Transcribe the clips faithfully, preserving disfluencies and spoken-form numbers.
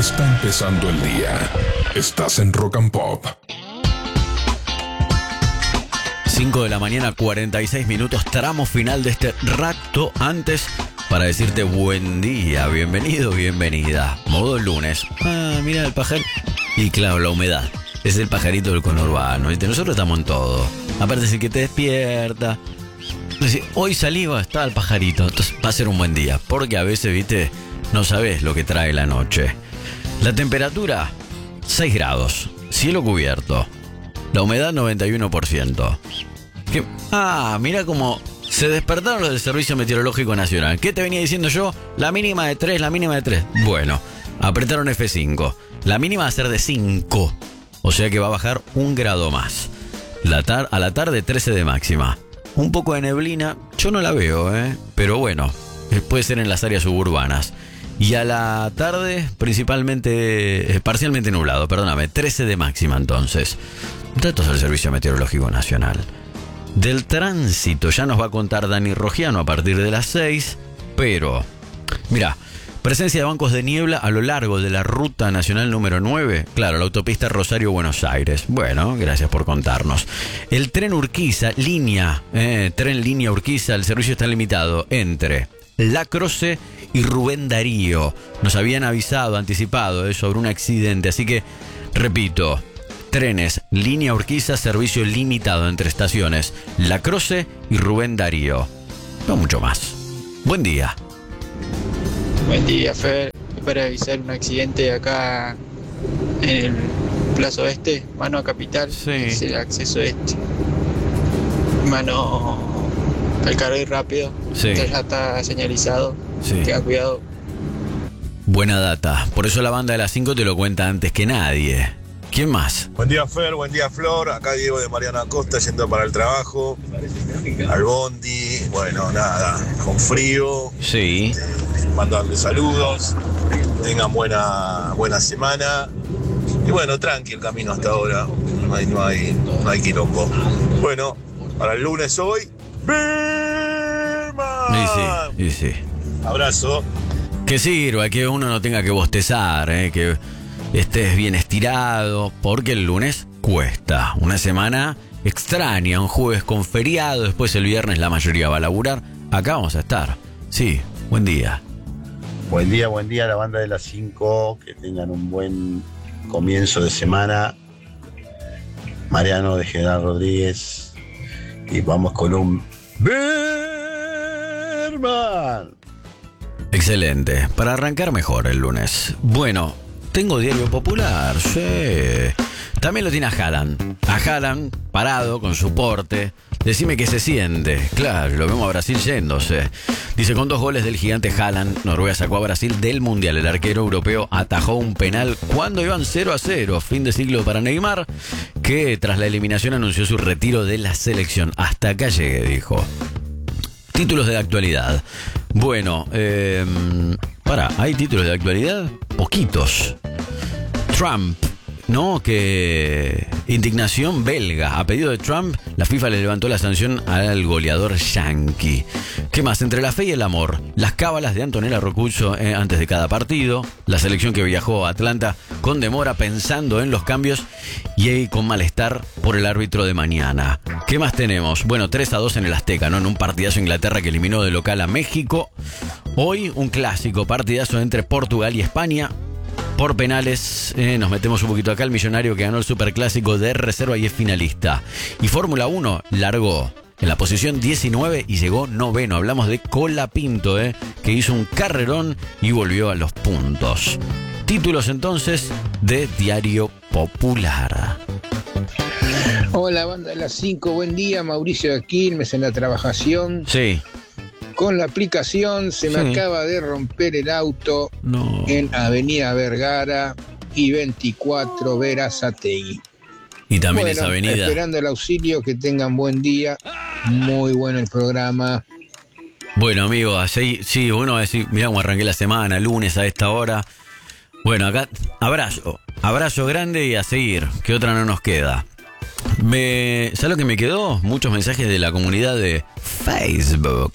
está empezando el día. Estás en Rock and Pop. cinco de la mañana, cuarenta y seis minutos, tramo final de este rato. Antes, para decirte buen día, bienvenido, bienvenida. Modo lunes. Ah, mira el pajarito. Y claro, la humedad. Es el pajarito del conurbano. ¿Viste? Nosotros estamos en todo. Aparte es el que te despierta. Entonces, hoy salí, va, está el pajarito. Entonces va a ser un buen día. Porque a veces, viste, no sabes lo que trae la noche. La temperatura, seis grados. Cielo cubierto. La humedad, noventa y uno por ciento. ¿Qué? Ah, mira cómo se despertaron los del Servicio Meteorológico Nacional. ¿Qué te venía diciendo yo? La mínima de tres, la mínima de tres. Bueno, apretaron F cinco. La mínima va a ser de cinco. O sea que va a bajar un grado más. La tar- a la tarde, trece de máxima. Un poco de neblina, yo no la veo, ¿eh? Pero bueno, puede ser en las áreas suburbanas. Y a la tarde, principalmente, eh, parcialmente nublado, perdóname, trece de máxima entonces. Datos del Servicio Meteorológico Nacional. Del tránsito ya nos va a contar Dani Rogiano a partir de las seis, pero, mira, presencia de bancos de niebla a lo largo de la ruta nacional número nueve, claro, la autopista Rosario-Buenos Aires. Bueno, gracias por contarnos. El tren Urquiza, línea, eh, tren línea Urquiza, el servicio está limitado entre La Croce y Rubén Darío. Nos habían avisado, anticipado eh, sobre un accidente, así que, repito, trenes, línea Urquiza, servicio limitado entre estaciones La Croce y Rubén Darío. No mucho más. Buen día. Buen día, Fer. Para avisar un accidente acá en el Plaza Oeste, mano a Capital, Sí. es el acceso este. Mano al carril rápido, Sí. que ya está señalizado. Sí. Tenga cuidado. Buena data. Por eso la banda de las cinco te lo cuenta antes que nadie. ¿Quién más? Buen día, Fer, buen día, Flor. Acá Diego de Mariana Acosta yendo para el trabajo. Al bondi, bueno, nada, con frío. Sí. Mandarle saludos. Tengan buena, buena semana. Y bueno, tranqui el camino hasta ahora. No hay, no hay, no hay quilombo. Bueno, para el lunes hoy. ¡Birman! Y sí, y sí. Abrazo. Que sirva, que uno no tenga que bostezar, ¿eh? Que estés bien estirado, porque el lunes cuesta. Una semana extraña, un jueves con feriado, después el viernes la mayoría va a laburar. Acá vamos a estar. Sí, buen día. Buen día, buen día a la banda de las cinco, que tengan un buen comienzo de semana. Mariano de General Rodríguez, y vamos con un Birman. Excelente, para arrancar mejor el lunes. Bueno, tengo Diario Popular, sí. También lo tiene a Haaland. A Haaland, parado, con su porte. Decime qué se siente. Claro, lo vemos a Brasil yéndose. Dice, con dos goles del gigante Haaland, Noruega sacó a Brasil del Mundial. El arquero europeo atajó un penal cuando iban cero a cero. Fin de siglo para Neymar, que tras la eliminación anunció su retiro de la selección. Hasta acá llegué, dijo. Títulos de actualidad. Bueno, eh, para, ¿hay títulos de actualidad? Poquitos. Trump, ¿no? Que indignación belga. A pedido de Trump, la FIFA le levantó la sanción al goleador yanqui. ¿Qué más? Entre la fe y el amor. Las cábalas de Antonella Roccuzzo eh, antes de cada partido. La selección que viajó a Atlanta con demora pensando en los cambios y ahí con malestar por el árbitro de mañana. ¿Qué más tenemos? Bueno, tres a dos en el Azteca, ¿no? En un partidazo Inglaterra que eliminó de local a México. Hoy un clásico partidazo entre Portugal y España. Por penales, eh, nos metemos un poquito acá. El millonario que ganó el superclásico de reserva y es finalista. Y Fórmula uno largó en la posición diecinueve y llegó noveno. Hablamos de Colapinto, eh, que hizo un carrerón y volvió a los puntos. Títulos entonces de Diario Popular. Hola, banda de las cinco, buen día. Mauricio de Quilmes en la trabajación. Sí. Con la aplicación se me Sí. acaba de romper el auto No. en Avenida Vergara y veinticuatro Verazategui. Y también Bueno, esa avenida. esperando el auxilio, que tengan buen día. Muy bueno el programa. Bueno, amigo, así, sí, uno va a decir, mirá cómo arranqué la semana, lunes a esta hora. Bueno, acá, abrazo, abrazo grande y a seguir, que otra no nos queda. Me, ¿sabes lo que me quedó? Muchos mensajes de la comunidad de Facebook.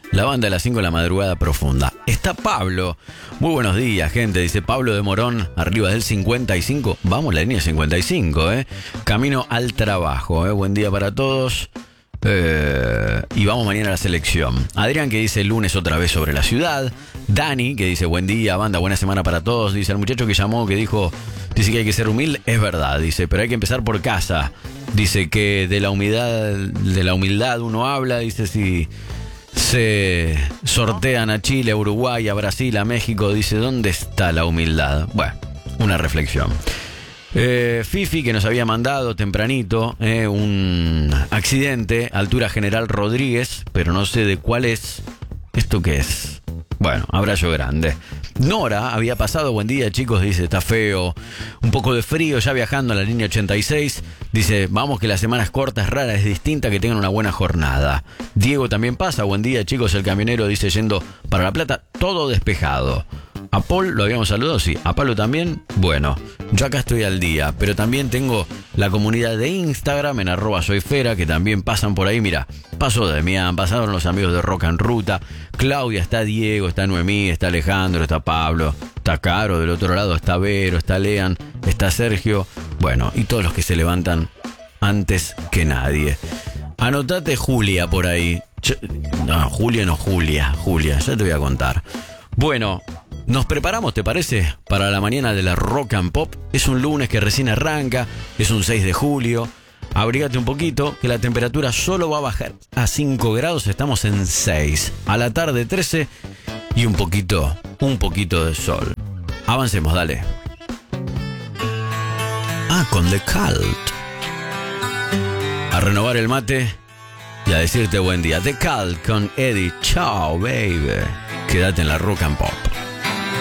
La banda de las cinco de la madrugada profunda. Está Pablo. Muy buenos días, gente. Dice Pablo de Morón, arriba del cincuenta y cinco. Vamos, la línea cincuenta y cinco, ¿eh? Camino al trabajo, ¿eh? Buen día para todos. Eh, y vamos mañana a la selección. Adrián, que dice el lunes otra vez sobre la ciudad. Dani, que dice buen día, banda, buena semana para todos. Dice el muchacho que llamó, que dijo, dice que hay que ser humilde. Es verdad, dice, pero hay que empezar por casa. Dice que de la humildad, de la humildad uno habla. Dice si se sortean a Chile, a Uruguay, a Brasil, a México. Dice, ¿dónde está la humildad? Bueno, una reflexión. Eh, Fifi, que nos había mandado tempranito eh, un accidente, altura General Rodríguez, pero no sé de cuál es. ¿Esto qué es? Bueno, abrazo grande. Nora había pasado, buen día chicos, dice, está feo, un poco de frío, ya viajando a la línea ochenta y seis. Dice, vamos que la semana es corta, es rara, es distinta, que tengan una buena jornada. Diego también pasa, buen día chicos, el camionero dice, yendo para La Plata, todo despejado. A Paul lo habíamos saludado, sí. A Pablo también. Bueno, yo acá estoy al día, pero también tengo la comunidad de Instagram en arroba soyfera, que también pasan por ahí. Mira, pasó Demián, pasaron los amigos de Rock en Ruta. Claudia, está Diego, está Noemí, está Alejandro, está Pablo, está Caro, del otro lado está Vero, está Lean, está Sergio. Bueno, y todos los que se levantan antes que nadie. Anotate Julia por ahí. No, Julia no, Julia, Julia, ya te voy a contar. Bueno, nos preparamos, ¿te parece? Para la mañana de la Rock and Pop. Es un lunes que recién arranca, es un seis de julio. Abrígate un poquito, que la temperatura solo va a bajar a cinco grados, estamos en seis. A la tarde trece y un poquito, un poquito de sol. Avancemos, dale. Ah, con The Cult. A renovar el mate y a decirte buen día. The Cult con Eddie. Chao, baby. Quédate en la Rock and Pop.